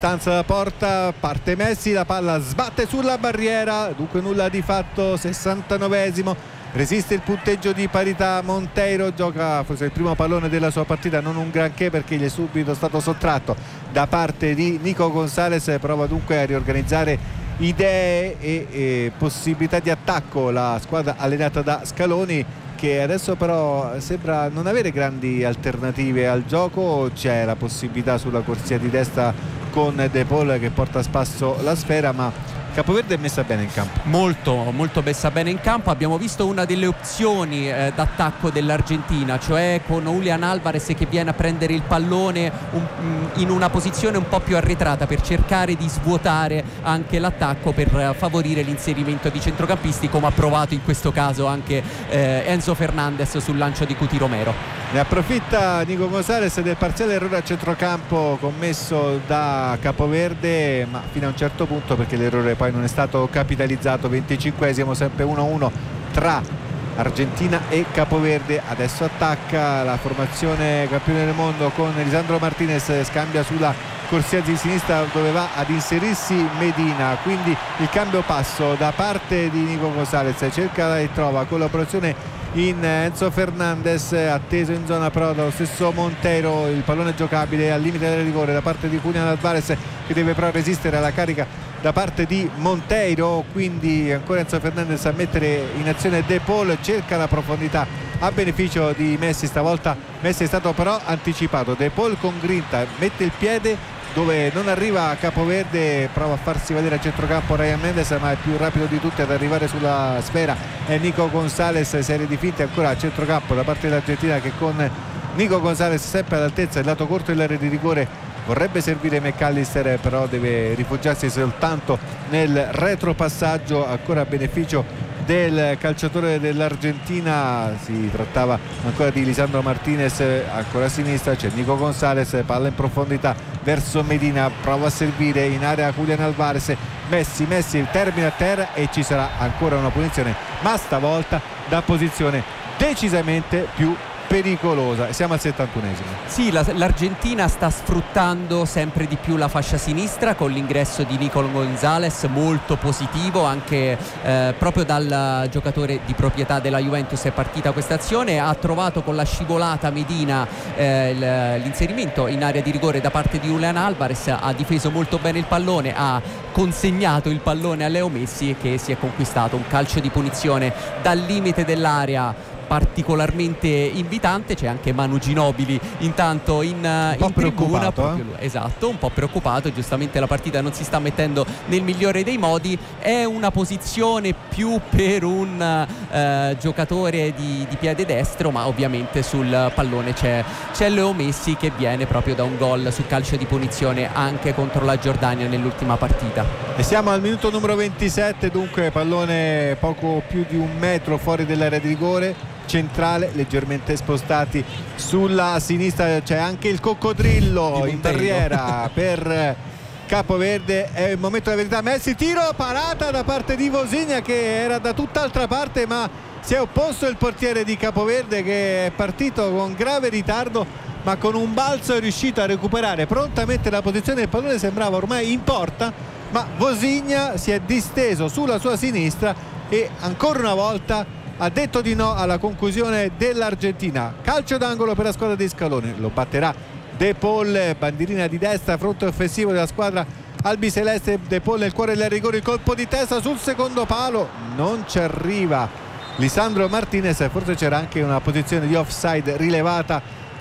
Stanza da porta, parte Messi, la palla sbatte sulla barriera, dunque nulla di fatto. 69esimo, resiste il punteggio di parità. Monteiro gioca forse il primo pallone della sua partita, non un granché perché gli è subito stato sottratto da parte di Nico Gonzalez. Prova dunque a riorganizzare idee e possibilità di attacco la squadra allenata da Scaloni, che adesso però sembra non avere grandi alternative al gioco. C'è la possibilità sulla corsia di destra con De Paul che porta a spasso la sfera, ma Capoverde è messa bene in campo, molto messa bene in campo. Abbiamo visto una delle opzioni d'attacco dell'Argentina, cioè con Julián Álvarez che viene a prendere il pallone in una posizione un po' più arretrata per cercare di svuotare anche l'attacco, per favorire l'inserimento di centrocampisti, come ha provato in questo caso anche Enzo Fernandez sul lancio di Cuti Romero. Ne approfitta Nico Gonzalez del parziale errore a centrocampo commesso da Capoverde, ma fino a un certo punto, perché l'errore poi non è stato capitalizzato. 25esimo, sempre 1-1 tra Argentina e Capoverde. Adesso attacca la formazione campione del mondo con Lisandro Martinez, scambia sulla corsia di sinistra dove va ad inserirsi Medina, quindi il cambio passo da parte di Nico Gonzalez, cerca e trova collaborazione in Enzo Fernandez, atteso in zona però dallo stesso Monteiro. Il pallone giocabile al limite del rigore da parte di Julián Álvarez, che deve però resistere alla carica da parte di Monteiro, quindi ancora Enzo Fernandez a mettere in azione De Paul, cerca la profondità a beneficio di Messi. Stavolta Messi è stato però anticipato. De Paul con grinta mette il piede dove non arriva Capoverde, prova a farsi vedere a centrocampo Ryan Mendes, ma è più rapido di tutti ad arrivare sulla sfera è Nico Gonzalez. Serie di finte ancora a centrocampo da parte dell'Argentina, che con Nico Gonzalez sempre all'altezza del lato corto dell'area di rigore vorrebbe servire McAllister, però deve rifugiarsi soltanto nel retropassaggio ancora a beneficio del calciatore dell'Argentina. Si trattava ancora di Lisandro Martinez, ancora a sinistra c'è Nico Gonzalez, palla in profondità verso Medina, prova a servire in area Julián Álvarez. Messi termina a terra e ci sarà ancora una punizione, ma stavolta da posizione decisamente più pericolosa. Siamo al 71esimo. Sì, l'Argentina sta sfruttando sempre di più la fascia sinistra con l'ingresso di Nico Gonzalez, molto positivo anche proprio dal giocatore di proprietà della Juventus. È partita questa azione, ha trovato con la scivolata Medina l'inserimento in area di rigore da parte di Julián Álvarez, ha difeso molto bene il pallone, ha consegnato il pallone a Leo Messi, che si è conquistato un calcio di punizione dal limite dell'area particolarmente invitante. C'è anche Manu Ginobili intanto in tribuna, esatto, un po' preoccupato, giustamente la partita non si sta mettendo nel migliore dei modi. È una posizione più per un giocatore di piede destro, ma ovviamente sul pallone c'è Leo Messi, che viene proprio da un gol su calcio di punizione anche contro la Giordania nell'ultima partita. E siamo al minuto numero 27, dunque pallone poco più di un metro fuori dell'area di rigore centrale, leggermente spostati sulla sinistra. C'è anche il coccodrillo in barriera per Capoverde. È il momento della verità. Messi, tiro, parata da parte di Vozinha, che era da tutt'altra parte, ma si è opposto il portiere di Capoverde, che è partito con grave ritardo, ma con un balzo è riuscito a recuperare prontamente la posizione. Il pallone sembrava ormai in porta, ma Vozinha si è disteso sulla sua sinistra e ancora una volta ha detto di no alla conclusione dell'Argentina. Calcio d'angolo per la squadra di Scaloni, lo batterà De Paul, bandierina di destra, fronte offensivo della squadra albiceleste. De Paul nel cuore del rigore, il colpo di testa sul secondo palo, non ci arriva Lisandro Martinez. Forse c'era anche una posizione di offside rilevata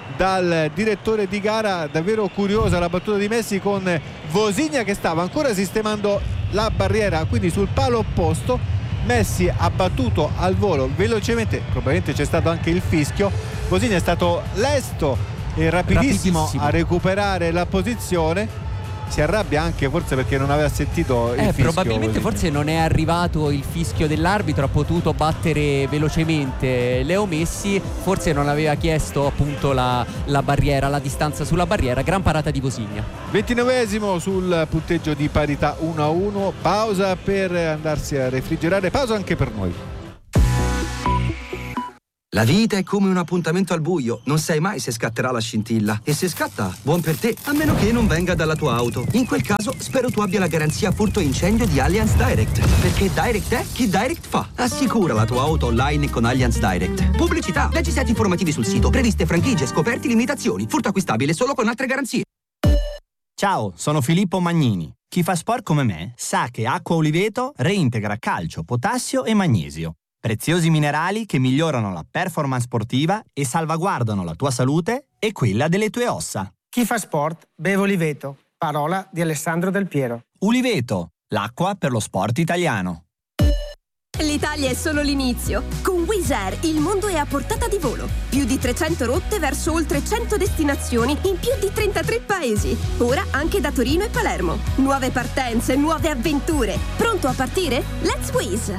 dal direttore di gara. Davvero curiosa la battuta di Messi con Vozinha che stava ancora sistemando la barriera, quindi sul palo opposto. Messi ha battuto al volo velocemente, probabilmente c'è stato anche il fischio. Vozinha è stato lesto e rapidissimo a recuperare la posizione. Si arrabbia anche forse perché non aveva sentito il fischio. Probabilmente forse non è arrivato il fischio dell'arbitro, ha potuto battere velocemente Leo Messi, forse non aveva chiesto appunto la barriera, la distanza sulla barriera. Gran parata di Vozinha. 29esimo sul punteggio di parità 1-1. Pausa per andarsi a refrigerare, pausa anche per noi. La vita è come un appuntamento al buio, non sai mai se scatterà la scintilla. E se scatta, buon per te, a meno che non venga dalla tua auto. In quel caso, spero tu abbia la garanzia furto e incendio di Allianz Direct. Perché Direct è chi Direct fa. Assicura la tua auto online con Allianz Direct. Pubblicità, leggi set informativi sul sito, previste franchigie, scoperti, limitazioni. Furto acquistabile solo con altre garanzie. Ciao, sono Filippo Magnini. Chi fa sport come me sa che Acqua Oliveto reintegra calcio, potassio e magnesio. Preziosi minerali che migliorano la performance sportiva e salvaguardano la tua salute e quella delle tue ossa. Chi fa sport beve Oliveto. Parola di Alessandro Del Piero. Uliveto, l'acqua per lo sport italiano. L'Italia è solo l'inizio. Con Wizz Air il mondo è a portata di volo. Più di 300 rotte verso oltre 100 destinazioni in più di 33 paesi. Ora anche da Torino e Palermo. Nuove partenze, nuove avventure. Pronto a partire? Let's Wizz!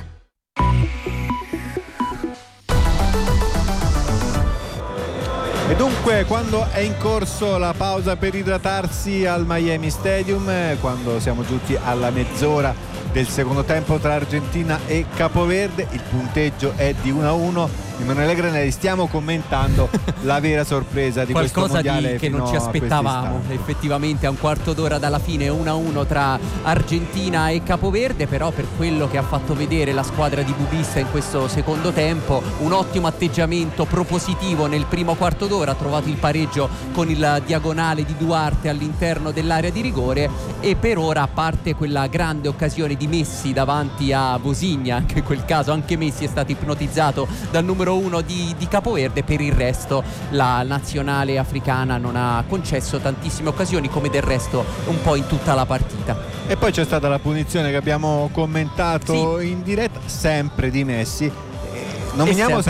E dunque, quando è in corso la pausa per idratarsi al Miami Stadium, quando siamo giunti alla mezz'ora del secondo tempo tra Argentina e Capoverde, il punteggio è di 1-1. Emanuele Granelli, stiamo commentando la vera sorpresa di questo mondiale che non ci aspettavamo. Effettivamente a un quarto d'ora dalla fine 1-1 tra Argentina e Capoverde, però per quello che ha fatto vedere la squadra di Bubista in questo secondo tempo, un ottimo atteggiamento propositivo nel primo quarto d'ora, ha trovato il pareggio con il diagonale di Duarte all'interno dell'area di rigore, e per ora, a parte quella grande occasione di Messi davanti a Bosigna, anche in quel caso anche Messi è stato ipnotizzato dal numero 1 di Capoverde, per il resto la nazionale africana non ha concesso tantissime occasioni, come del resto un po' in tutta la partita. E poi c'è stata la punizione che abbiamo commentato in diretta, sempre di Messi. Nominiamo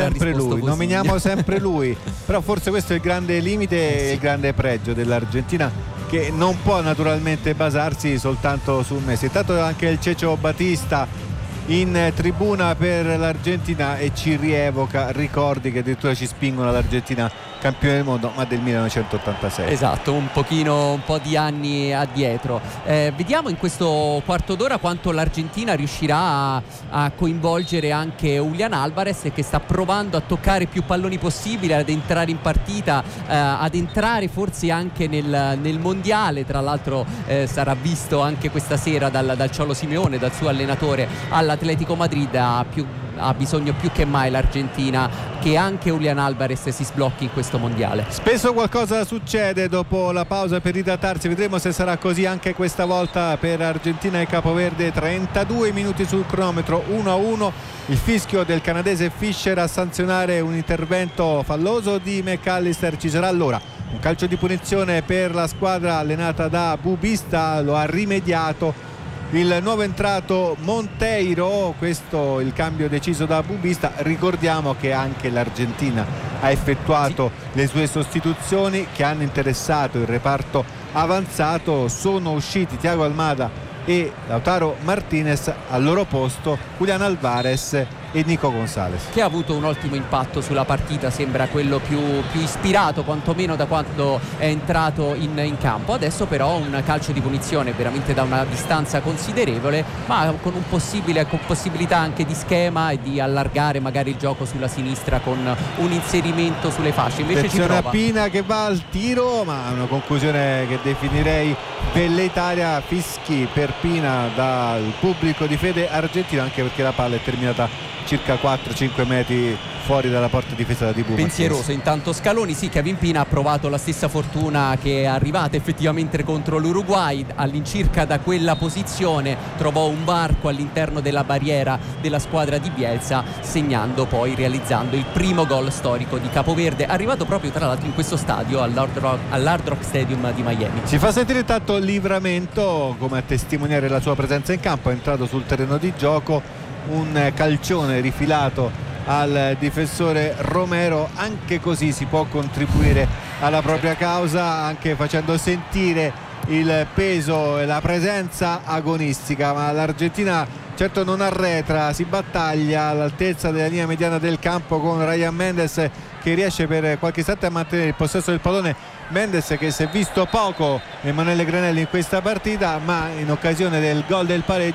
sempre lui, però forse questo è il grande limite e il grande pregio dell'Argentina, che non può naturalmente basarsi soltanto su Messi. Intanto anche il Cecio Battista in tribuna per l'Argentina e ci rievoca ricordi che addirittura ci spingono all'Argentina campione del mondo, ma del 1986. Esatto, un po' di anni addietro. Vediamo in questo quarto d'ora quanto l'Argentina riuscirà a coinvolgere anche Julián Álvarez, che sta provando a toccare più palloni possibile, ad entrare in partita, ad entrare forse anche nel mondiale. Tra l'altro sarà visto anche questa sera dal Cholo Simeone, dal suo allenatore all'Atletico Madrid. Ha bisogno più che mai l'Argentina che anche Julián Álvarez si sblocchi in questo mondiale. Spesso qualcosa succede dopo la pausa per idratarsi, vedremo se sarà così anche questa volta per Argentina e Capoverde. 32 minuti sul cronometro, 1-1, il fischio del canadese Fischer a sanzionare un intervento falloso di McAllister. Ci sarà allora un calcio di punizione per la squadra allenata da Bubista, lo ha rimediato il nuovo entrato Monteiro. Questo il cambio deciso da Bubista. Ricordiamo che anche l'Argentina ha effettuato le sue sostituzioni che hanno interessato il reparto avanzato. Sono usciti Thiago Almada e Lautaro Martinez, al loro posto Julián Álvarez e Nico González, che ha avuto un ottimo impatto sulla partita, sembra quello più ispirato quantomeno da quando è entrato in campo. Adesso però un calcio di punizione veramente da una distanza considerevole, ma con possibilità anche di schema e di allargare magari il gioco sulla sinistra con un inserimento sulle fasce. Invece ci prova Pina che va al tiro, ma una conclusione che definirei velleitaria. Fischi per Pina dal pubblico di fede argentino, anche perché la palla è terminata circa 4-5 metri fuori dalla porta difesa di Puma. Pensieroso intanto Scaloni. Sì, Kevin Pina ha provato la stessa fortuna che è arrivata effettivamente contro l'Uruguay. All'incirca da quella posizione trovò un varco all'interno della barriera della squadra di Bielsa, realizzando il primo gol storico di Capoverde, arrivato proprio tra l'altro in questo stadio all'Hard Rock Stadium di Miami. Si fa sentire intanto Livramento come a testimoniare la sua presenza in campo. È entrato sul terreno di gioco, un calcione rifilato al difensore Romero. Anche così si può contribuire alla propria causa, anche facendo sentire il peso e la presenza agonistica. Ma l'Argentina certo non arretra, si battaglia all'altezza della linea mediana del campo con Ryan Mendes, che riesce per qualche istante a mantenere il possesso del pallone. Mendes che si è visto poco, Emanuele Granelli, in questa partita, ma in occasione del gol del pareggio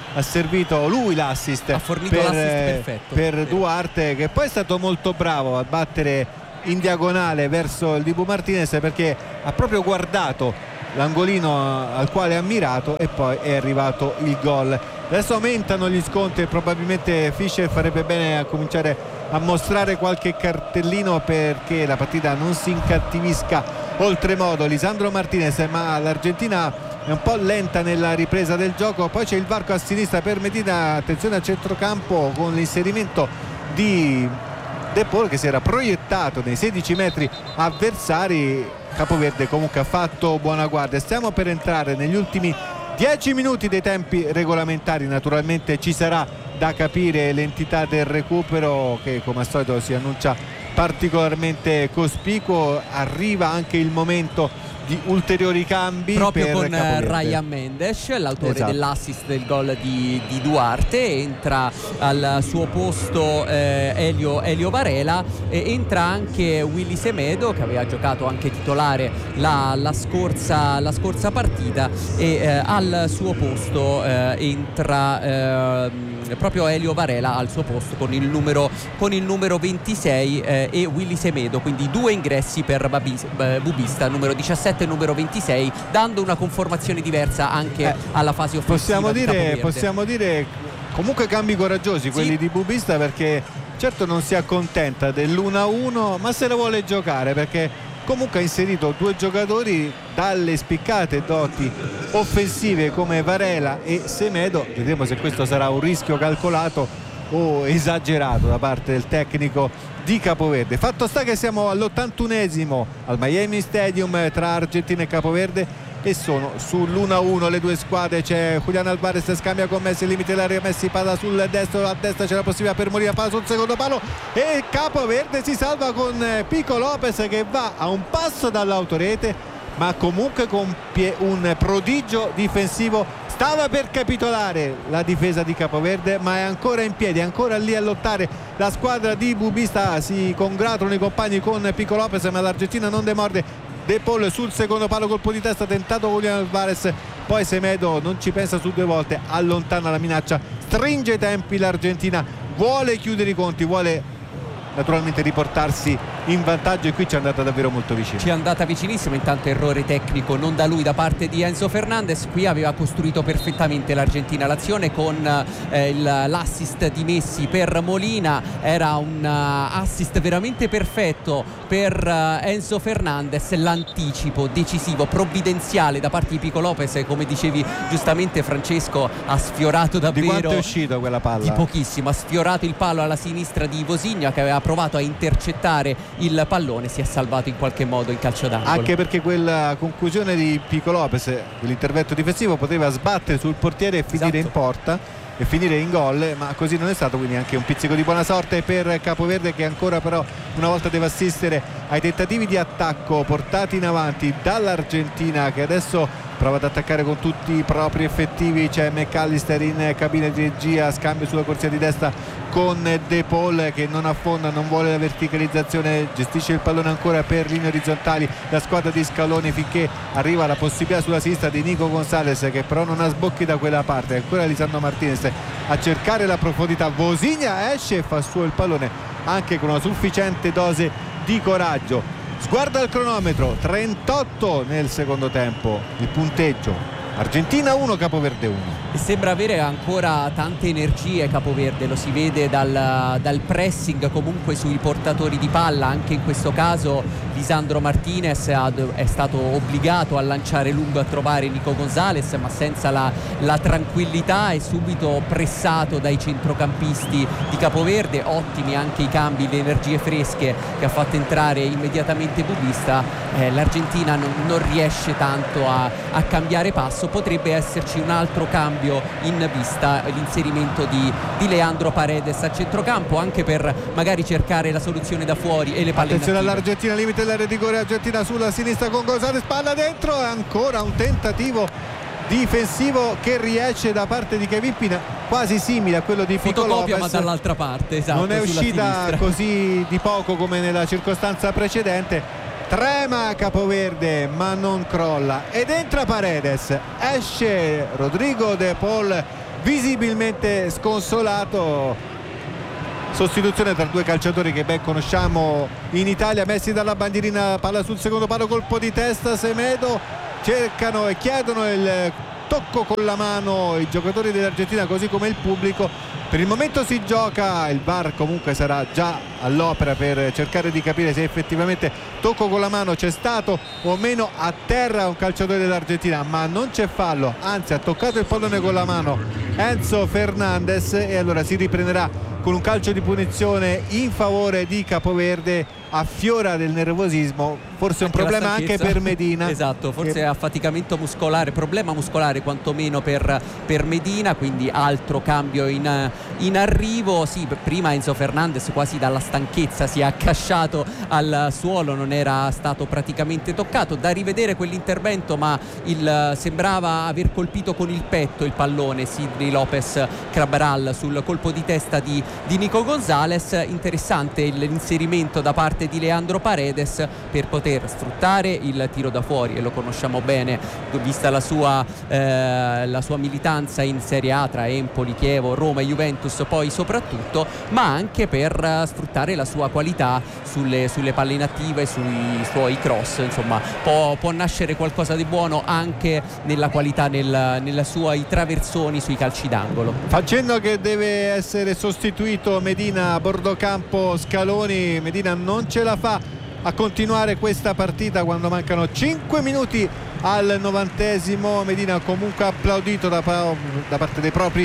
ha servito lui l'assist, ha fornito l'assist perfetto per Duarte, che poi è stato molto bravo a battere in diagonale verso il Dibu Martinez, perché ha proprio guardato l'angolino al quale ha mirato e poi è arrivato il gol. Adesso aumentano gli scontri e probabilmente Fischer farebbe bene a cominciare a mostrare qualche cartellino perché la partita non si incattivisca oltremodo. Lisandro Martinez, ma l'Argentina è un po' lenta nella ripresa del gioco. Poi c'è il varco a sinistra per Medina, attenzione a centrocampo con l'inserimento di De Paul che si era proiettato nei 16 metri avversari. Capoverde comunque ha fatto buona guardia. Stiamo per entrare negli ultimi 10 minuti dei tempi regolamentari. Naturalmente ci sarà da capire l'entità del recupero, che come al solito si annuncia particolarmente cospicuo. Arriva anche il momento di ulteriori cambi proprio per con Capoverde. Ryan Mendes, l'autore Esatto. dell'assist del gol di Duarte. Entra al suo posto Elio Varela, e entra anche Willy Semedo, che aveva giocato anche titolare la scorsa partita, e al suo posto entra proprio Elio Varela al suo posto con il numero 26 e Willy Semedo, quindi due ingressi per Bubista, numero 17 e numero 26, dando una conformazione diversa anche alla fase offensiva. Possiamo dire comunque cambi coraggiosi quelli di Bubista, perché certo non si accontenta dell'1-1, ma se la vuole giocare, perché comunque ha inserito due giocatori dalle spiccate doti offensive come Varela e Semedo. Vedremo se questo sarà un rischio calcolato o esagerato da parte del tecnico di Capoverde. Fatto sta che siamo all'81esimo al Miami Stadium tra Argentina e Capoverde e sono sull'1-1 le due squadre. C'è Julián Álvarez, scambia con Messi, limite l'area, Messi palla sul destro, a destra c'è la possibilità per Molina, palla sul secondo palo e Capoverde si salva con Pico Lopez che va a un passo dall'autorete, ma comunque compie un prodigio difensivo. Stava per capitolare la difesa di Capoverde, ma è ancora in piedi, è ancora lì a lottare la squadra di Bubista. Si congratulano i compagni con Pico Lopez, ma l'Argentina non demorde. De Paul sul secondo palo, colpo di testa tentato Julián Álvarez, poi Semedo non ci pensa su due volte, allontana la minaccia, stringe i tempi l'Argentina, vuole chiudere i conti, vuole naturalmente riportarsi in vantaggio, e qui ci è andata davvero molto vicino. Ci è andata vicinissimo. Intanto errore tecnico non da lui, da parte di Enzo Fernandez. Qui aveva costruito perfettamente l'Argentina l'azione con l'assist di Messi per Molina. Era un assist veramente perfetto per Enzo Fernandez. L'anticipo decisivo, provvidenziale da parte di Pico Lopez, come dicevi giustamente Francesco, ha sfiorato davvero. Di quanto è uscito quella palla? Di pochissimo. Ha sfiorato il palo alla sinistra di Vozinha, che aveva provato a intercettare il pallone, si è salvato in qualche modo in calcio d'angolo. Anche perché quella conclusione di Pico Lopez, l'intervento difensivo, poteva sbattere sul portiere e finire in porta e finire in gol, ma così non è stato, quindi anche un pizzico di buona sorte per Capoverde, che ancora però una volta deve assistere ai tentativi di attacco portati in avanti dall'Argentina, che adesso prova ad attaccare con tutti i propri effettivi. C'è McAllister in cabina di regia, scambio sulla corsia di destra con De Paul che non affonda, non vuole la verticalizzazione, gestisce il pallone ancora per linee orizzontali la squadra di Scaloni, finché arriva la possibilità sulla sinistra di Nico Gonzalez, che però non ha sbocchi da quella parte. Ancora Lisandro Martinez a cercare la profondità, Vozinha esce e fa suo il pallone anche con una sufficiente dose di coraggio. Sguarda il cronometro, 38 nel secondo tempo il punteggio, Argentina 1 Capoverde 1. E sembra avere ancora tante energie Capoverde, lo si vede dal pressing comunque sui portatori di palla. Anche in questo caso Lisandro Martinez è stato obbligato a lanciare lungo a trovare Nico Gonzalez, ma senza la tranquillità, e subito pressato dai centrocampisti di Capoverde. Ottimi anche i cambi, le energie fresche che ha fatto entrare immediatamente Bubista. L'Argentina non riesce tanto a cambiare passo. Potrebbe esserci un altro cambio in vista, l'inserimento di Leandro Paredes a centrocampo, anche per magari cercare la soluzione da fuori e le palle. Attenzione all'Argentina, limite l'area di rigore, Argentina sulla sinistra con Gonzalez, palla dentro, e ancora un tentativo difensivo che riesce da parte di Kevin Pina, quasi simile a quello di Pico Lopez, ma dall'altra parte, esatto, non è uscita sinistra. Così di poco come nella circostanza precedente. Trema Capoverde ma non crolla ed entra Paredes, esce Rodrigo De Paul visibilmente sconsolato. Sostituzione tra due calciatori che ben conosciamo in Italia, messi dalla bandierina, palla sul secondo palo, colpo di testa, Semedo, cercano e chiedono il tocco con la mano i giocatori dell'Argentina così come il pubblico. Per il momento si gioca, il VAR comunque sarà già all'opera per cercare di capire se effettivamente tocco con la mano c'è stato o meno. A terra un calciatore dell'Argentina, ma non c'è fallo, anzi ha toccato il pallone con la mano Enzo Fernandez, e allora si riprenderà con un calcio di punizione in favore di Capoverde. Affiora del nervosismo, forse un problema anche per Medina. Esatto, forse affaticamento muscolare, problema muscolare quantomeno per Medina, quindi altro cambio in arrivo. Sì, prima Enzo Fernandez quasi dalla stanchezza si è accasciato al suolo, non era stato praticamente toccato. Da rivedere quell'intervento, ma sembrava aver colpito con il petto il pallone Sidney Lopez Cabral sul colpo di testa di Nico Gonzalez. Interessante l'inserimento da parte di Leandro Paredes per poter sfruttare il tiro da fuori, e lo conosciamo bene vista la sua militanza in Serie A tra Empoli, Chievo, Roma e Juventus poi soprattutto, ma anche per sfruttare la sua qualità sulle palle inattive, sui suoi cross. Insomma, può nascere qualcosa di buono anche nella qualità nella suoi traversoni sui calci d'angolo. Facendo che deve essere sostituito Medina a bordo campo Scaloni. Medina non ce la fa a continuare questa partita quando mancano 5 minuti al 90esimo. Medina comunque applaudito da parte dei propri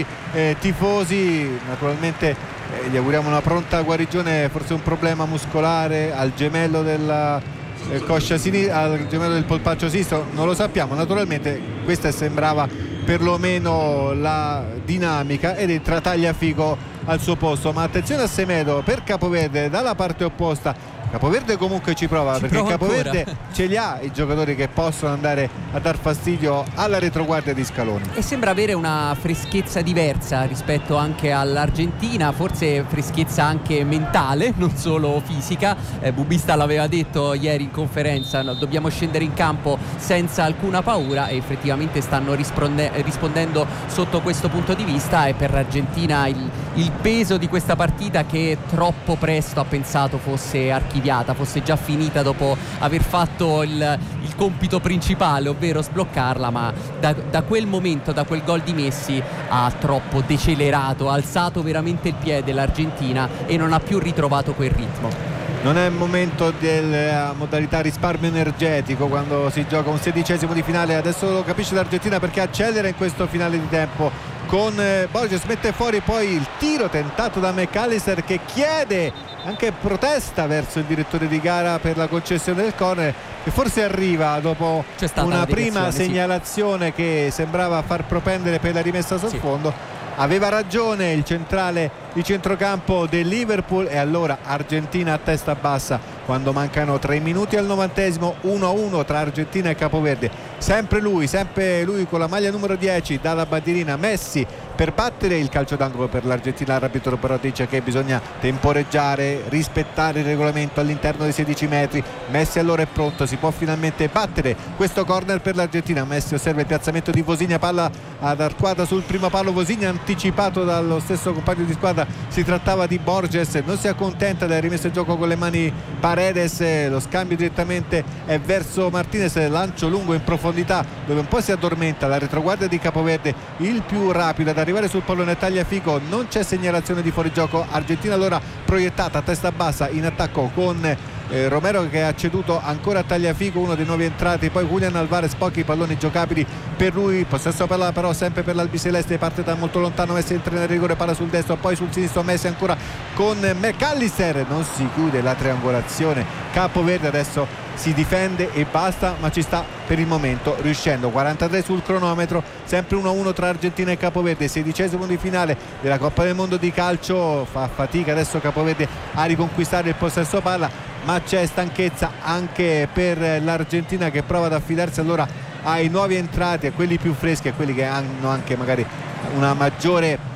tifosi. Naturalmente gli auguriamo una pronta guarigione, forse un problema muscolare al gemello della coscia sinistra, al gemello del polpaccio sinistro, non lo sappiamo. Naturalmente questa sembrava perlomeno la dinamica, ed entra Tagliafico al suo posto. Ma attenzione a Semedo per Capoverde dalla parte opposta. Capoverde comunque ci prova perché Capoverde ancora ce li ha i giocatori che possono andare a dar fastidio alla retroguardia di Scaloni, e sembra avere una freschezza diversa rispetto anche all'Argentina, forse freschezza anche mentale, non solo fisica. Bubista l'aveva detto ieri in conferenza, no, dobbiamo scendere in campo senza alcuna paura, e effettivamente stanno rispondendo sotto questo punto di vista. E per l'Argentina il peso di questa partita, che troppo presto ha pensato fosse archiviata, fosse già finita dopo aver fatto il compito principale, ovvero sbloccarla, ma da quel momento, da quel gol di Messi, ha troppo decelerato, ha alzato veramente il piede l'Argentina e non ha più ritrovato quel ritmo. Non è il momento della modalità risparmio energetico quando si gioca un 16esimo di finale. Adesso lo capisce l'Argentina perché accelera in questo finale di tempo con Borges, mette fuori poi il tiro tentato da McAllister, che chiede, anche protesta verso il direttore di gara per la concessione del corner, e forse arriva dopo una prima segnalazione che sembrava far propendere per la rimessa sul fondo. Aveva ragione il centrale di centrocampo del Liverpool, e allora Argentina a testa bassa quando mancano 3 minuti al 90esimo. 1-1 tra Argentina e Capoverde. Sempre lui con la maglia numero 10 dalla bandierina, Messi, per battere il calcio d'angolo per l'Argentina. L'arbitro però dice che bisogna temporeggiare, rispettare il regolamento all'interno dei 16 metri. Messi allora è pronto, si può finalmente battere questo corner per l'Argentina. Messi osserva il piazzamento di Vosinha, palla ad arcuata sul primo palo, Vosinha anticipato dallo stesso compagno di squadra, si trattava di Borges, non si accontenta della rimessa in gioco con le mani Paredes, lo scambio direttamente è verso Martinez, lancio lungo in profondità dove un po' si addormenta la retroguardia di Capoverde, il più rapido ad arrivare sul pallone Tagliafico. Non c'è segnalazione di fuorigioco. Argentina allora proiettata a testa bassa in attacco con Romero che ha ceduto ancora a Tagliafico, uno dei nuovi entrati, poi Julian Alvarez, pochi palloni giocabili per lui. Possesso palla però sempre per l'albiceleste, parte da molto lontano, Messi entra nel rigore, palla sul destro, poi sul sinistro Messi ancora con McAllister, non si chiude la triangolazione. Capoverde adesso si difende e basta, ma ci sta per il momento riuscendo. 43 sul cronometro, sempre 1-1 tra Argentina e Capoverde, 16esimo di finale della Coppa del Mondo di calcio. Fa fatica adesso Capoverde a riconquistare il possesso palla, ma c'è stanchezza anche per l'Argentina, che prova ad affidarsi allora ai nuovi entrati, a quelli più freschi, a quelli che hanno anche magari una maggiore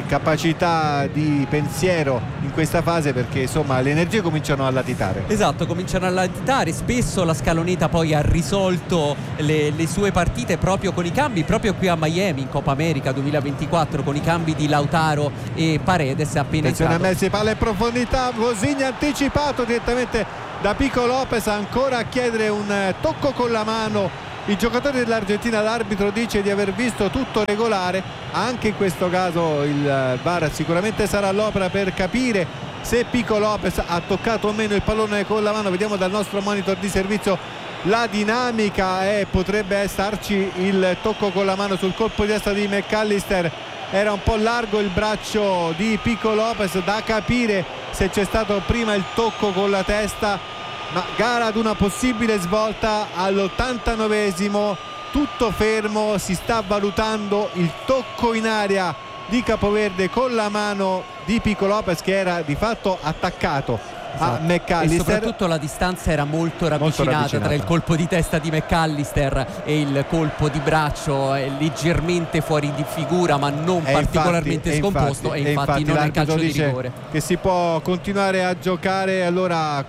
capacità di pensiero in questa fase, perché insomma le energie cominciano a latitare. Esatto, cominciano a latitare. Spesso la Scaloneta poi ha risolto le sue partite proprio con i cambi, proprio qui a Miami in Coppa America 2024, con i cambi di Lautaro e Paredes. Appena attenzione entrato. a Messi, palla in profondità, Vozinha anticipato direttamente da Pico Lopez, ancora a chiedere un tocco con la mano il giocatore dell'Argentina. L'arbitro dice di aver visto tutto regolare. Anche in questo caso il VAR sicuramente sarà all'opera per capire se Pico Lopez ha toccato o meno il pallone con la mano. Vediamo dal nostro monitor di servizio la dinamica e potrebbe starci il tocco con la mano sul colpo di testa di McAllister. Era un po' largo il braccio di Pico Lopez, da capire se c'è stato prima il tocco con la testa. Ma gara ad una possibile svolta all'89esimo, tutto fermo, si sta valutando il tocco in area di Capoverde con la mano di Pico Lopez, che era di fatto attaccato a McAllister. E soprattutto la distanza era molto ravvicinata tra il colpo di testa di McAllister e il colpo di braccio, leggermente fuori di figura ma non particolarmente scomposto, e infatti non è calcio di rigore. Che si può continuare a giocare. Allora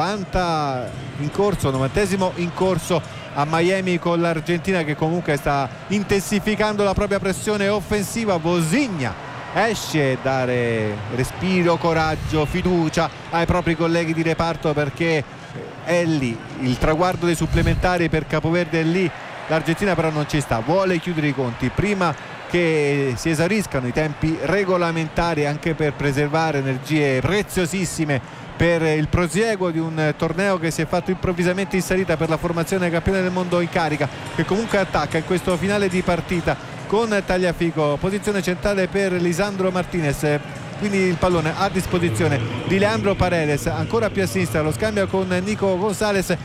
90 in corso, 90esimo in corso a Miami, con l'Argentina che comunque sta intensificando la propria pressione offensiva. Vozinha esce, dare respiro, coraggio, fiducia ai propri colleghi di reparto, perché è lì il traguardo dei supplementari per Capoverde, è lì. L'Argentina però non ci sta, vuole chiudere i conti prima che si esauriscano i tempi regolamentari, anche per preservare energie preziosissime per il prosieguo di un torneo che si è fatto improvvisamente in salita per la formazione campione del mondo in carica, che comunque attacca in questo finale di partita con Tagliafico, posizione centrale per Lisandro Martinez, quindi il pallone a disposizione di Leandro Paredes, ancora più a sinistra, lo scambio con Nico Gonzalez.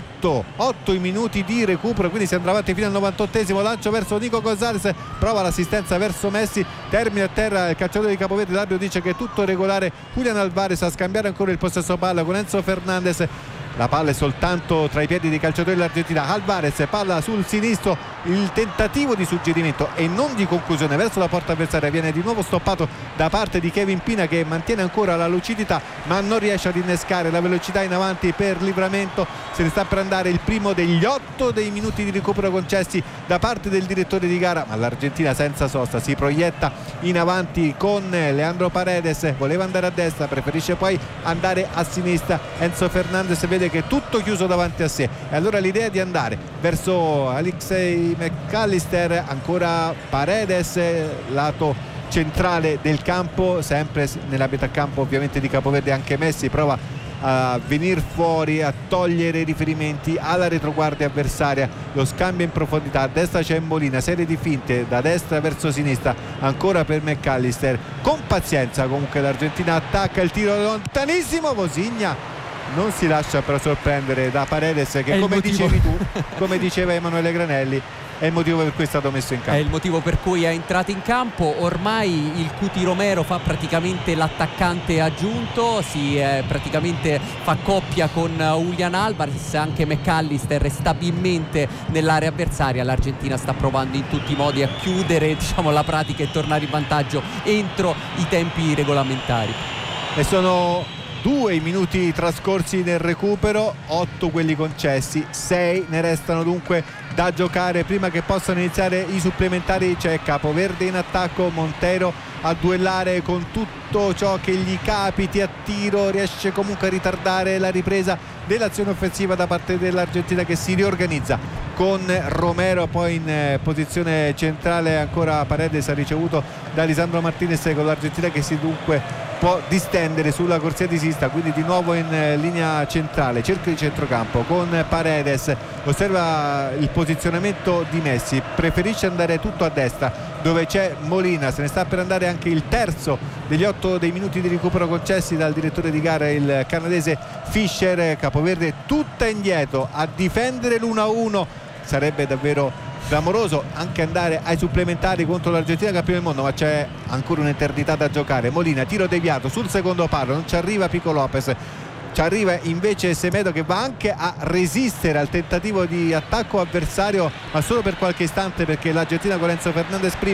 8 i minuti di recupero, quindi si andrà avanti fino al 98esimo. Lancio verso Nico Gonzalez, prova l'assistenza verso Messi, termina a terra il calciatore di Capoverde. L'arbitro dice che è tutto regolare. Julian Alvarez a scambiare ancora il possesso palla con Enzo Fernandez. La palla è soltanto tra i piedi dei calciatori dell'Argentina. Alvarez, palla sul sinistro, il tentativo di suggerimento e non di conclusione verso la porta avversaria viene di nuovo stoppato da parte di Kevin Pina, che mantiene ancora la lucidità ma non riesce ad innescare la velocità in avanti per Livramento. Se ne sta per andare il primo degli 8 dei minuti di recupero concessi da parte del direttore di gara, ma l'Argentina senza sosta si proietta in avanti con Leandro Paredes. Voleva andare a destra, preferisce poi andare a sinistra. Enzo Fernandez vede che è tutto chiuso davanti a sé, e allora l'idea è di andare verso Alexei McAllister, ancora Paredes, lato centrale del campo, sempre nella metà campo ovviamente di Capoverde. Anche Messi prova a venire fuori, a togliere i riferimenti alla retroguardia avversaria. Lo scambio in profondità, a destra c'è Molina, serie di finte da destra verso sinistra ancora per McAllister. Con pazienza comunque l'Argentina attacca, il tiro lontanissimo, Vozinha non si lascia però sorprendere da Paredes, che come dicevi tu, come diceva Emanuele Granelli, è il motivo per cui è stato messo in campo. È il motivo per cui è entrato in campo. Ormai il Cuti Romero fa praticamente l'attaccante aggiunto, praticamente fa coppia con Julian Alvarez. Anche McAllister è stabilmente nell'area avversaria. L'Argentina sta provando in tutti i modi a chiudere, la pratica e tornare in vantaggio entro i tempi regolamentari. E sono 2 i minuti trascorsi nel recupero, 8 quelli concessi, 6 ne restano dunque da giocare prima che possano iniziare i supplementari. C'è Capoverde in attacco, Montero a duellare con tutto ciò che gli capiti a tiro, riesce comunque a ritardare la ripresa dell'azione offensiva da parte dell'Argentina, che si riorganizza con Romero poi in posizione centrale. Ancora Paredes ha ricevuto da Lisandro Martinez, con l'Argentina che si dunque può distendere sulla corsia di sinistra, quindi di nuovo in linea centrale, cerchio di centrocampo con Paredes. Osserva il posizionamento di Messi, preferisce andare tutto a destra dove c'è Molina. Se ne sta per andare anche il terzo degli 8 dei minuti di recupero concessi dal direttore di gara, il canadese Fischer. Capoverde tutta indietro a difendere l'1-1, sarebbe davvero clamoroso anche andare ai supplementari contro l'Argentina campione del mondo, ma c'è ancora un'eternità da giocare. Molina, tiro deviato sul secondo palo, non ci arriva Pico Lopez, ci arriva invece Semedo, che va anche a resistere al tentativo di attacco avversario, ma solo per qualche istante, perché l'Argentina con Enzo Fernandez prima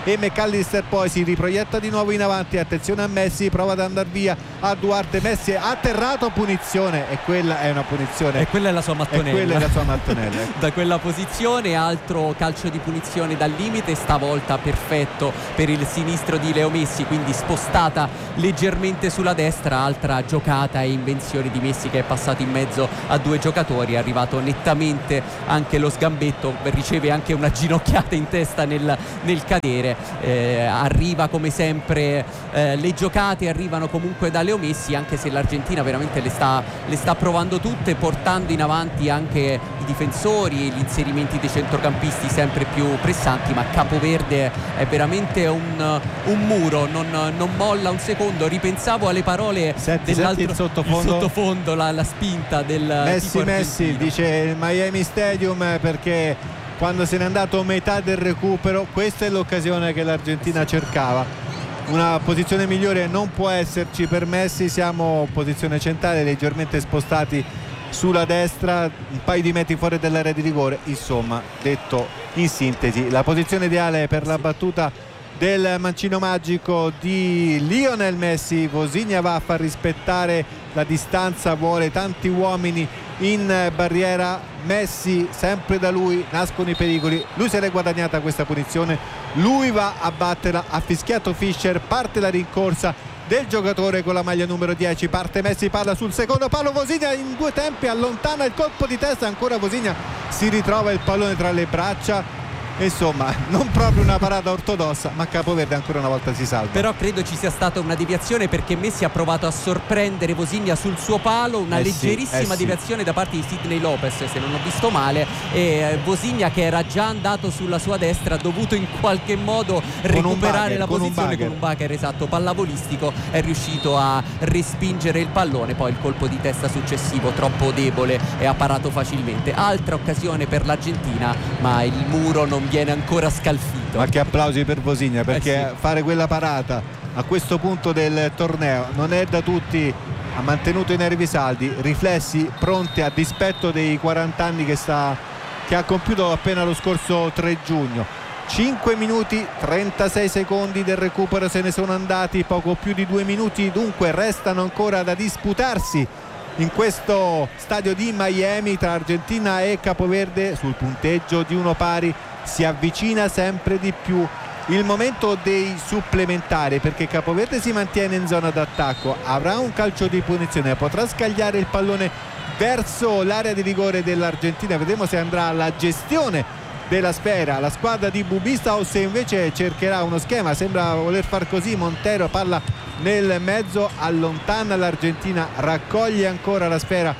e McAllister poi si riproietta di nuovo in avanti, attenzione a Messi, prova ad andare via a Duarte, Messi è atterrato, punizione, e quella è una punizione, e quella è la sua mattonella, da quella posizione. Altro calcio di punizione dal limite, stavolta perfetto per il sinistro di Leo Messi, quindi spostata leggermente sulla destra. Altra giocata e invenzione di Messi che è passato in mezzo a due giocatori, è arrivato nettamente anche lo sgambetto, riceve anche una ginocchiata in testa nel cadere. Arriva come sempre, le giocate arrivano comunque da Leo Messi, anche se l'Argentina veramente le sta provando tutte, portando in avanti anche i difensori e gli inserimenti dei centrocampisti sempre più pressanti, ma Capoverde è veramente un muro, non molla un secondo. Ripensavo alle parole dell'altro, il sottofondo, la spinta del Messi dice Miami Stadium, perché quando se n'è andato metà del recupero, questa è l'occasione che l'Argentina cercava. Una posizione migliore non può esserci per Messi, siamo posizione centrale, leggermente spostati sulla destra, un paio di metri fuori dall'area di rigore. Insomma, detto in sintesi, la posizione ideale per la battuta del mancino magico di Lionel Messi. Vozinha va a far rispettare la distanza, vuole tanti uomini in barriera. Messi, sempre da lui nascono i pericoli, lui se l'è guadagnata questa punizione, lui va a batterla, ha fischiato Fischer, parte la rincorsa del giocatore con la maglia numero 10, parte Messi, palla sul secondo palo, Vozinha in due tempi allontana il colpo di testa, ancora Vozinha si ritrova il pallone tra le braccia. Insomma, non proprio una parata ortodossa, ma Capoverde ancora una volta si salva. Però credo ci sia stata una deviazione, perché Messi ha provato a sorprendere Vozinha sul suo palo, una leggerissima deviazione da parte di Sidney Lopez, se non ho visto male, e Vozinha, che era già andato sulla sua destra, ha dovuto in qualche modo recuperare la posizione con un bagger, esatto, pallavolistico, è riuscito a respingere il pallone, poi il colpo di testa successivo troppo debole e ha parato facilmente. Altra occasione per l'Argentina, ma il muro non viene ancora scalfito. Ma che applausi per Vozinha, perché fare quella parata a questo punto del torneo non è da tutti. Ha mantenuto i nervi saldi, riflessi pronti a dispetto dei 40 anni che ha compiuto appena lo scorso 3 giugno. 5 minuti 36 secondi del recupero se ne sono andati, poco più di 2 minuti dunque restano ancora da disputarsi in questo stadio di Miami tra Argentina e Capoverde. Sul punteggio di 1-1 si avvicina sempre di più il momento dei supplementari, perché Capoverde si mantiene in zona d'attacco, avrà un calcio di punizione, potrà scagliare il pallone verso l'area di rigore dell'Argentina. Vedremo se andrà alla gestione della sfera la squadra di Bubista o se invece cercherà uno schema. Sembra voler far così. Montero palla nel mezzo, allontana l'Argentina, raccoglie ancora la sfera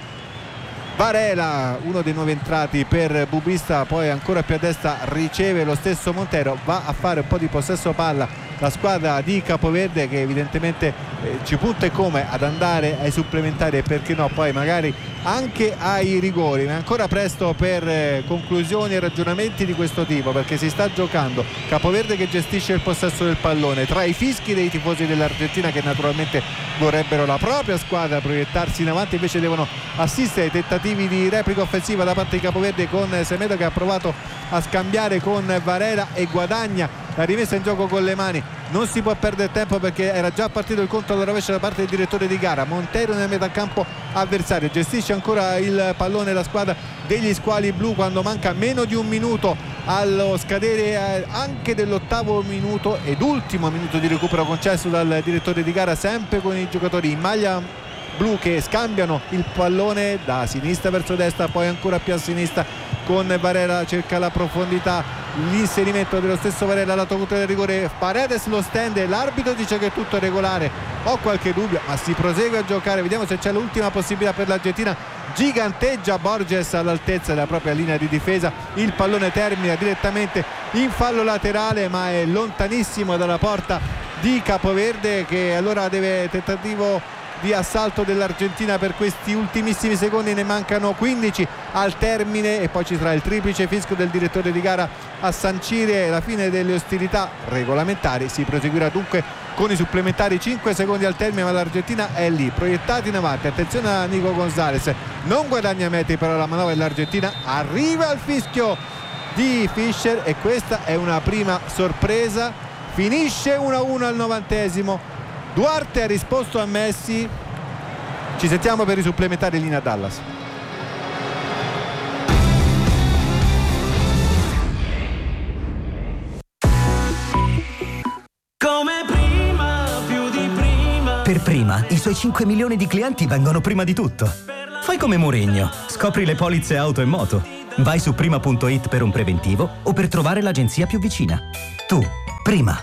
Varela, uno dei nuovi entrati per Bubista, poi ancora più a destra riceve lo stesso Montero. Va a fare un po' di possesso palla la squadra di Capoverde, che evidentemente ci punta e come ad andare ai supplementari e perché no poi magari anche ai rigori. Ma è ancora presto per conclusioni e ragionamenti di questo tipo, perché si sta giocando. Capoverde che gestisce il possesso del pallone tra i fischi dei tifosi dell'Argentina, che naturalmente vorrebbero la propria squadra proiettarsi in avanti, invece devono assistere ai tentativi di replica offensiva da parte di Capoverde, con Semedo che ha provato a scambiare con Varela e guadagna la rimessa in gioco con le mani. Non si può perdere tempo perché era già partito il conto alla rovescia da parte del direttore di gara. Montero nel metacampo avversario, gestisce ancora il pallone la squadra degli squali blu quando manca meno di un minuto allo scadere anche dell'8° minuto ed ultimo minuto di recupero concesso dal direttore di gara, sempre con i giocatori in maglia blu che scambiano il pallone da sinistra verso destra, poi ancora più a sinistra con Varela, cerca la profondità, l'inserimento dello stesso Varela lato contro del rigore. Paredes lo stende, l'arbitro dice che è tutto regolare, ho qualche dubbio ma si prosegue a giocare. Vediamo se c'è l'ultima possibilità per l'Argentina. Giganteggia Borges all'altezza della propria linea di difesa, il pallone termina direttamente in fallo laterale ma è lontanissimo dalla porta di Capoverde, che allora deve tentativo di assalto dell'Argentina per questi ultimissimi secondi, ne mancano 15 al termine e poi ci sarà il triplice fischio del direttore di gara a sancire la fine delle ostilità regolamentari. Si proseguirà dunque con i supplementari, 5 secondi al termine, ma l'Argentina è lì proiettata in avanti. Attenzione a Nico Gonzalez, non guadagna metri però la manovra dell'Argentina, arriva il fischio di Fischer e questa è una prima sorpresa finisce 1-1 al 90°. Duarte ha risposto a Messi. Ci sentiamo per i supplementari, linea Dallas. Per Prima, i suoi 5 milioni di clienti vengono prima di tutto. Fai come Mourinho, scopri le polizze auto e moto. Vai su prima.it per un preventivo o per trovare l'agenzia più vicina. Tu, Prima.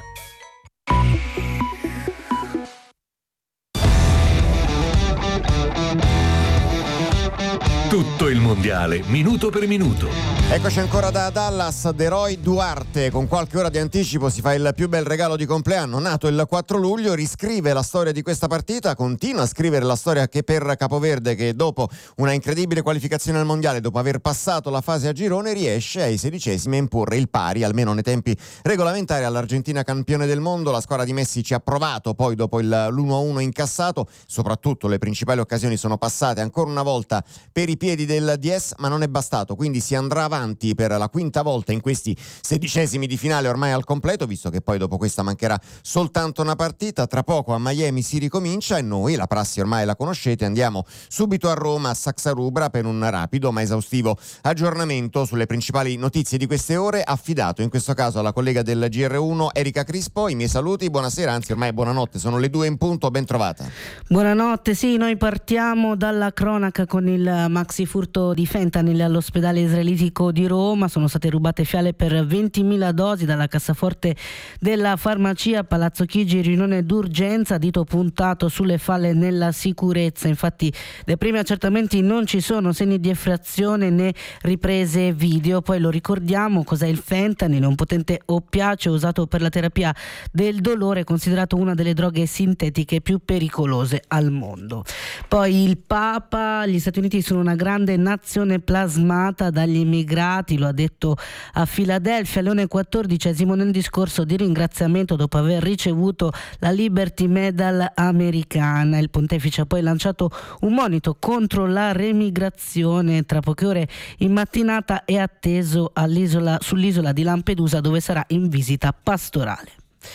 Tutto il mondiale, minuto per minuto. Eccoci ancora da Dallas. De Roy Duarte, con qualche ora di anticipo, si fa il più bel regalo di compleanno. Nato il 4 luglio, riscrive la storia di questa partita, continua a scrivere la storia che per Capoverde, che dopo una incredibile qualificazione al mondiale, dopo aver passato la fase a girone, riesce ai 16esimi a imporre il pari, almeno nei tempi regolamentari, all'Argentina campione del mondo. La squadra di Messi ci ha provato, poi dopo l'1-1 incassato, soprattutto le principali occasioni sono passate ancora una volta per i piedi del DS, ma non è bastato, quindi si andrà avanti per la quinta volta in questi 16esimi di finale ormai al completo, visto che poi dopo questa mancherà soltanto una partita. Tra poco a Miami si ricomincia e noi, la prassi ormai la conoscete, andiamo subito a Roma, a Saxa Rubra, per un rapido ma esaustivo aggiornamento sulle principali notizie di queste ore, affidato in questo caso alla collega del GR1 Erika Crispo. I miei saluti, buonasera, anzi ormai buonanotte, sono le 2 in punto, ben trovata. Buonanotte, sì, noi partiamo dalla cronaca con il maxi furto di fentanyl all'ospedale israelitico di Roma. Sono state rubate fiale per 20.000 dosi dalla cassaforte della farmacia Palazzo Chigi, riunione d'urgenza, dito puntato sulle falle nella sicurezza. Infatti dai primi accertamenti non ci sono segni di effrazione né riprese video. Poi lo ricordiamo, cos'è il fentanyl? Un potente oppiaceo usato per la terapia del dolore, considerato una delle droghe sintetiche più pericolose al mondo. Poi il Papa: gli Stati Uniti sono una grande nazione plasmata dagli immigrati, lo ha detto a Filadelfia. Leone XIV nel discorso di ringraziamento dopo aver ricevuto la Liberty Medal americana. Il pontefice ha poi lanciato un monito contro la remigrazione. Tra poche ore in mattinata è atteso sull'isola di Lampedusa, dove sarà in visita pastorale.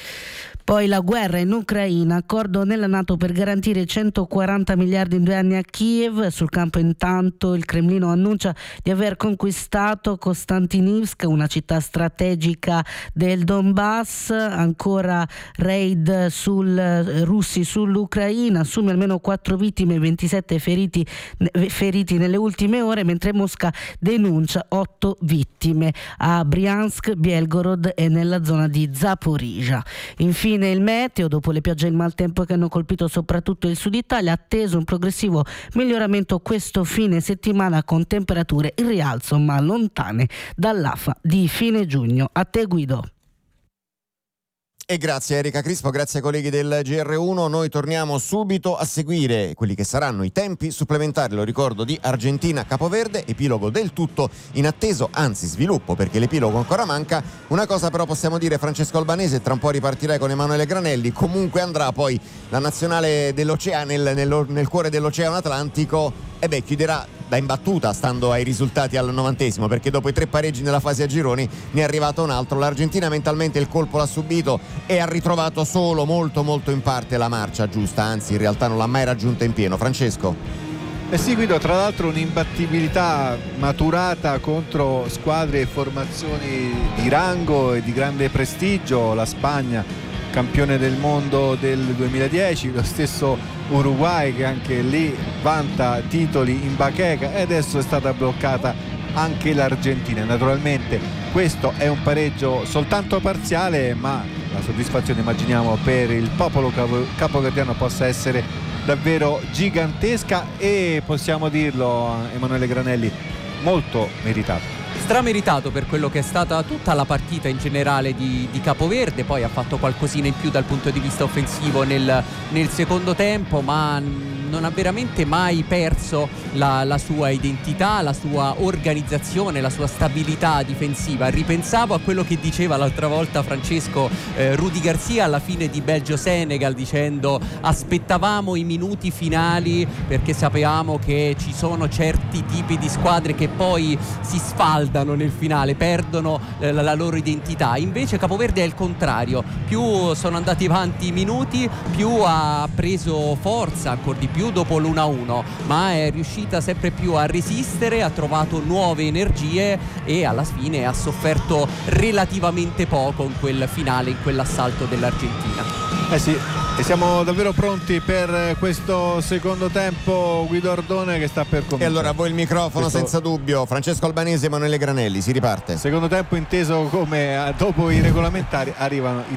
Poi la guerra in Ucraina, accordo nella NATO per garantire 140 miliardi in 2 anni a Kiev. Sul campo intanto il Cremlino annuncia di aver conquistato Kostantinivsk, una città strategica del Donbass. Ancora raid russi sull'Ucraina, assume almeno 4 vittime e 27 feriti nelle ultime ore, mentre Mosca denuncia 8 vittime a Briansk, Belgorod e nella zona di Zaporizhzhia. Infine il meteo: dopo le piogge e il maltempo che hanno colpito soprattutto il sud Italia, atteso un progressivo miglioramento questo fine settimana, con temperature in rialzo ma lontane dall'afa di fine giugno. A te, Guido. E grazie Erika Crispo, grazie ai colleghi del GR1. Noi torniamo subito a seguire quelli che saranno i tempi supplementari, lo ricordo, di Argentina-Capoverde, epilogo del tutto inatteso, anzi sviluppo, perché l'epilogo ancora manca. Una cosa però possiamo dire, Francesco Albanese, tra un po' ripartirai con Emanuele Granelli, comunque andrà poi la nazionale dell'Oceano nel cuore dell'Oceano Atlantico, e chiuderà da imbattuta, stando ai risultati al 90°, perché dopo i 3 pareggi nella fase a gironi ne è arrivato un altro. L'Argentina mentalmente il colpo l'ha subito e ha ritrovato solo molto in parte la marcia giusta, anzi in realtà non l'ha mai raggiunta in pieno. Francesco? Sì, Guido, tra l'altro un'imbattibilità maturata contro squadre e formazioni di rango e di grande prestigio. La Spagna, campione del mondo del 2010, lo stesso Uruguay che anche lì vanta titoli in bacheca, e adesso è stata bloccata anche l'Argentina. Naturalmente questo è un pareggio soltanto parziale, ma la soddisfazione, immaginiamo, per il popolo capoverdiano possa essere davvero gigantesca e, possiamo dirlo, Emanuele Granelli, molto meritato. Strameritato per quello che è stata tutta la partita in generale di Capoverde. Poi ha fatto qualcosina in più dal punto di vista offensivo nel secondo tempo, ma non ha veramente mai perso la sua identità, la sua organizzazione, la sua stabilità difensiva. Ripensavo a quello che diceva l'altra volta Francesco Rudy Garcia alla fine di Belgio-Senegal, dicendo: aspettavamo i minuti finali perché sapevamo che ci sono certi tipi di squadre che poi si sfaldano nel finale, perdono la loro identità. Invece Capoverde è il contrario, più sono andati avanti i minuti, più ha preso forza, ancora di più dopo l'1-1, ma è riuscita sempre più a resistere, ha trovato nuove energie e alla fine ha sofferto relativamente poco in quel finale, in quell'assalto dell'Argentina. Sì, e siamo davvero pronti per questo secondo tempo. Guido Ordone che sta per cominciare. E allora a voi il microfono, senza dubbio. Francesco Albanese, Emanuele Granelli, si riparte. Secondo tempo inteso come dopo i regolamentari arrivano i